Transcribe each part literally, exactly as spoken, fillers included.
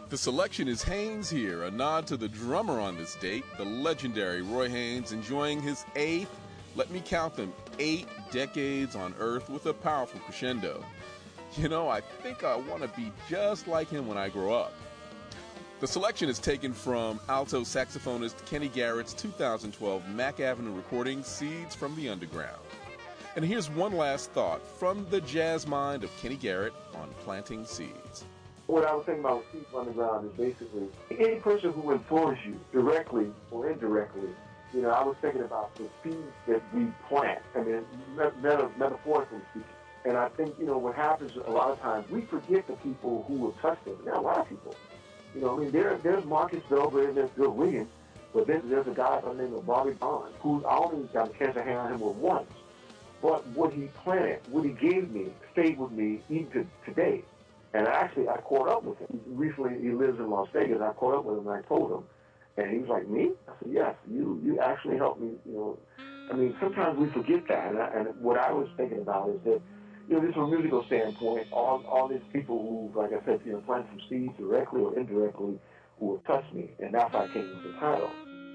The selection is Haynes here, a nod to the drummer on this date, the legendary Roy Haynes, enjoying his eighth, let me count them, eight decades on Earth with a powerful crescendo. You know, I think I want to be just like him when I grow up. The selection is taken from alto saxophonist Kenny Garrett's two thousand twelve Mack Avenue recording, Seeds from the Underground. And here's one last thought from the jazz mind of Kenny Garrett on planting seeds. What I was thinking about with Seeds from the Underground is basically any person who employs you directly or indirectly. You know, I was thinking about the seeds that we plant, I mean, meta- metaphorically speaking. And I think, you know, what happens a lot of times, we forget the people who will touch them. There are a lot of people. You know, I mean, there, there's Marcus Belgrade and there's Bill Williams, but then there's a guy by the name of Bobby Bond, who I only got a chance to hang out with him once. But what he planted, what he gave me, stayed with me even to today. And actually, I caught up with him. Recently, he lives in Las Vegas. I caught up with him and I told him. And he was like, me? I said, yes, you you actually helped me, you know. I mean, sometimes we forget that. And, I, and what I was thinking about is that, you know, just from a musical standpoint, all all these people who, like I said, you know, plant some seeds directly or indirectly who have touched me. And that's how I came with the title.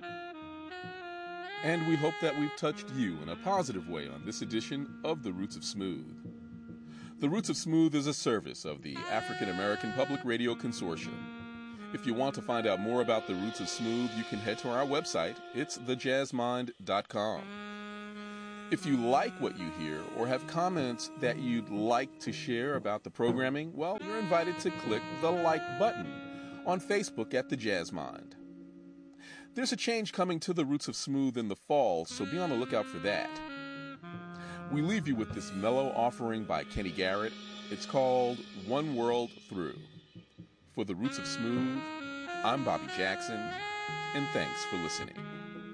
And we hope that we've touched you in a positive way on this edition of The Roots of Smooth. The Roots of Smooth is a service of the African American Public Radio Consortium. If you want to find out more about The Roots of Smooth, you can head to our website. It's the jazz mind dot com. If you like what you hear or have comments that you'd like to share about the programming, well, you're invited to click the like button on Facebook at The Jazz Mind. There's a change coming to The Roots of Smooth in the fall, so be on the lookout for that. We leave you with this mellow offering by Kenny Garrett. It's called One World Through. For The Roots of Smooth, I'm Bobby Jackson, and thanks for listening.